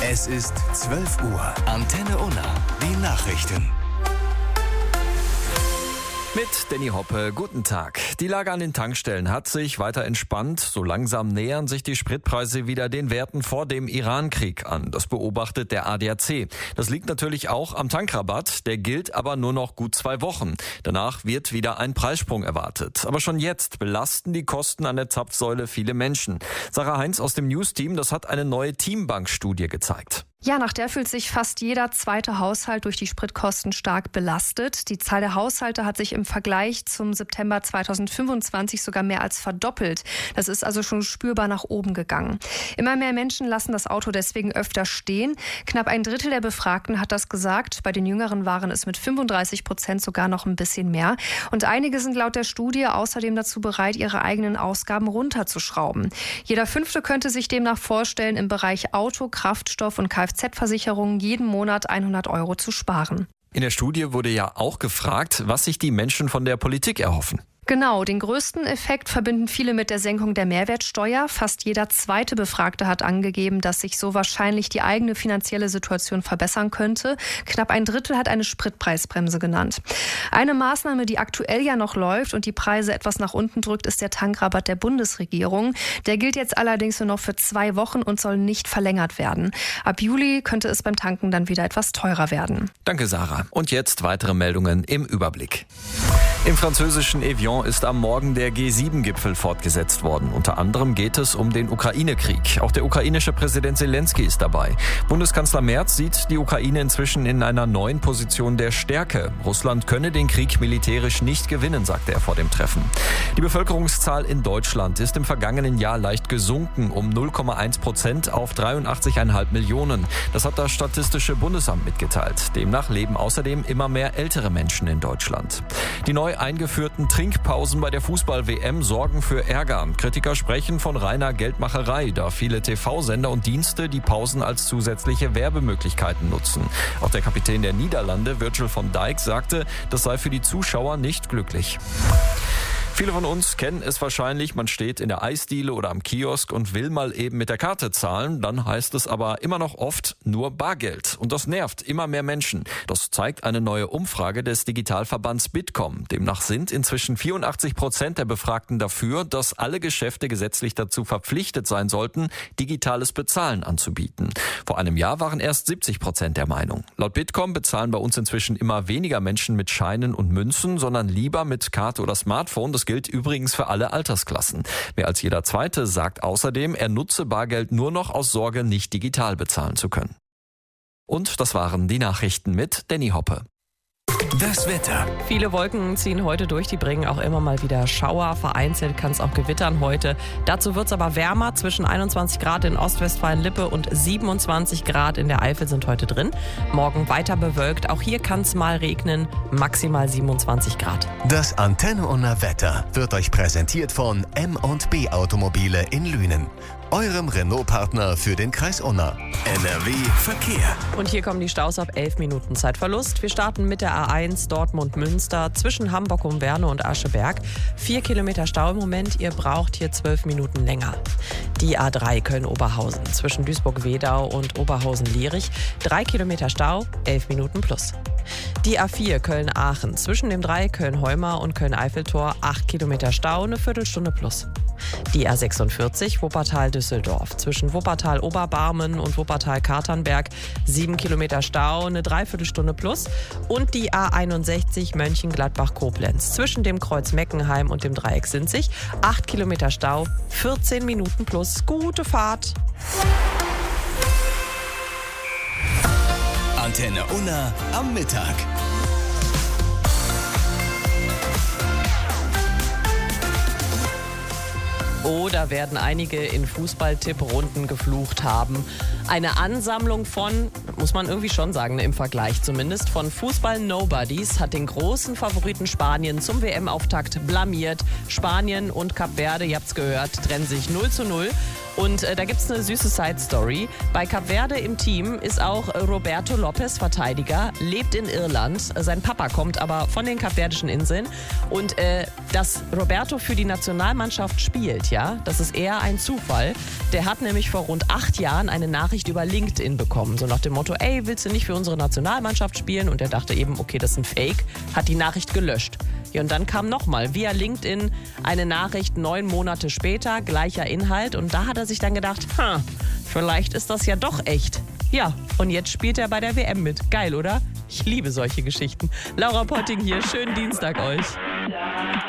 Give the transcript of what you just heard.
Es ist 12 Uhr. Antenne Unna. Die Nachrichten. Mit Danny Hoppe, guten Tag. Die Lage an den Tankstellen hat sich weiter entspannt. So langsam nähern sich die Spritpreise wieder den Werten vor dem Iran-Krieg an. Das beobachtet der ADAC. Das liegt natürlich auch am Tankrabatt. Der gilt aber nur noch gut 2 Wochen. Danach wird wieder ein Preissprung erwartet. Aber schon jetzt belasten die Kosten an der Zapfsäule viele Menschen. Sarah Heinz aus dem News-Team, das hat eine neue Teambank-Studie gezeigt. Ja, nach der fühlt sich fast jeder zweite Haushalt durch die Spritkosten stark belastet. Die Zahl der Haushalte hat sich im Vergleich zum September 2025 sogar mehr als verdoppelt. Das ist also schon spürbar nach oben gegangen. Immer mehr Menschen lassen das Auto deswegen öfter stehen. Knapp 1/3 der Befragten hat das gesagt. Bei den Jüngeren waren es mit 35% sogar noch ein bisschen mehr. Und einige sind laut der Studie außerdem dazu bereit, ihre eigenen Ausgaben runterzuschrauben. Jeder Fünfte könnte sich demnach vorstellen, im Bereich Auto, Kraftstoff und Kfz-Versicherungen jeden Monat 100 € zu sparen. In der Studie wurde ja auch gefragt, was sich die Menschen von der Politik erhoffen. Genau, den größten Effekt verbinden viele mit der Senkung der Mehrwertsteuer. Fast jeder zweite Befragte hat angegeben, dass sich so wahrscheinlich die eigene finanzielle Situation verbessern könnte. Knapp 1/3 hat eine Spritpreisbremse genannt. Eine Maßnahme, die aktuell ja noch läuft und die Preise etwas nach unten drückt, ist der Tankrabatt der Bundesregierung. Der gilt jetzt allerdings nur noch für 2 Wochen und soll nicht verlängert werden. Ab Juli könnte es beim Tanken dann wieder etwas teurer werden. Danke, Sarah. Und jetzt weitere Meldungen im Überblick. Im französischen Evian ist am Morgen der G7-Gipfel fortgesetzt worden. Unter anderem geht es um den Ukraine-Krieg. Auch der ukrainische Präsident Zelensky ist dabei. Bundeskanzler Merz sieht die Ukraine inzwischen in einer neuen Position der Stärke. Russland könne den Krieg militärisch nicht gewinnen, sagte er vor dem Treffen. Die Bevölkerungszahl in Deutschland ist im vergangenen Jahr leicht gesunken, um 0,1% auf 83,5 Millionen. Das hat das Statistische Bundesamt mitgeteilt. Demnach leben außerdem immer mehr ältere Menschen in Deutschland. Die neu eingeführten Trinkpausen bei der Fußball-WM sorgen für Ärger. Kritiker sprechen von reiner Geldmacherei, da viele TV-Sender und Dienste die Pausen als zusätzliche Werbemöglichkeiten nutzen. Auch der Kapitän der Niederlande, Virgil van Dijk, sagte, das sei für die Zuschauer nicht glücklich. Viele von uns kennen es wahrscheinlich, man steht in der Eisdiele oder am Kiosk und will mal eben mit der Karte zahlen. Dann heißt es aber immer noch oft nur Bargeld. Und das nervt immer mehr Menschen. Das zeigt eine neue Umfrage des Digitalverbands Bitkom. Demnach sind inzwischen 84% der Befragten dafür, dass alle Geschäfte gesetzlich dazu verpflichtet sein sollten, digitales Bezahlen anzubieten. Vor einem Jahr waren erst 70% der Meinung. Laut Bitkom bezahlen bei uns inzwischen immer weniger Menschen mit Scheinen und Münzen, sondern lieber mit Karte oder Smartphone. Das gilt übrigens für alle Altersklassen. Mehr als jeder Zweite sagt außerdem, er nutze Bargeld nur noch aus Sorge, nicht digital bezahlen zu können. Und das waren die Nachrichten mit Danny Hoppe. Das Wetter. Viele Wolken ziehen heute durch, die bringen auch immer mal wieder Schauer. Vereinzelt kann es auch gewittern heute. Dazu wird es aber wärmer. Zwischen 21 Grad in Ostwestfalen-Lippe und 27 Grad in der Eifel sind heute drin. Morgen weiter bewölkt. Auch hier kann es mal regnen. Maximal 27 Grad. Das Antenne Unna Wetter wird euch präsentiert von M&B Automobile in Lünen. Eurem Renault-Partner für den Kreis Unna. NRW Verkehr. Und hier kommen die Staus auf 11 Minuten Zeitverlust. Wir starten mit der A1 Dortmund-Münster zwischen Hamburg-Umwerne und Ascheberg. 4 Kilometer Stau im Moment. Ihr braucht hier 12 Minuten länger. Die A3 Köln-Oberhausen zwischen Duisburg-Wedau und Oberhausen-Lierich. 3 Kilometer Stau, 11 Minuten plus. Die A4 Köln-Aachen zwischen dem Dreieck Köln-Heumar und Köln-Eiffeltor. 8 Kilometer Stau, eine Viertelstunde plus. Die A46 Wuppertal-Düsseldorf zwischen Wuppertal-Oberbarmen und Wuppertal-Katernberg 7 Kilometer Stau, eine Dreiviertelstunde plus. Und die A61 Mönchengladbach-Koblenz zwischen dem Kreuz Meckenheim und dem Dreieck Sinzig 8 Kilometer Stau, 14 Minuten plus. Gute Fahrt! Antenne Unna am Mittag. Oder werden einige in Fußball-Tipp-Runden geflucht haben. Eine Ansammlung von, muss man irgendwie schon sagen, im Vergleich zumindest, von Fußball-Nobodies hat den großen Favoriten Spanien zum WM-Auftakt blamiert. Spanien und Kap Verde, ihr habt's gehört, trennen sich 0:0. Und da gibt es eine süße Side-Story. Bei Kap Verde im Team ist auch Roberto Lopez Verteidiger, lebt in Irland. Sein Papa kommt aber von den Kapverdischen Inseln. Und dass Roberto für die Nationalmannschaft spielt, ja, das ist eher ein Zufall. Der hat nämlich vor rund 8 Jahren eine Nachricht über LinkedIn bekommen. So nach dem Motto, ey, willst du nicht für unsere Nationalmannschaft spielen? Und er dachte eben, okay, das ist ein Fake, hat die Nachricht gelöscht. Ja, und dann kam nochmal via LinkedIn eine Nachricht 9 Monate später, gleicher Inhalt. Und da hat er sich dann gedacht, vielleicht ist das ja doch echt. Ja, und jetzt spielt er bei der WM mit. Geil, oder? Ich liebe solche Geschichten. Laura Potting hier, schönen Dienstag euch.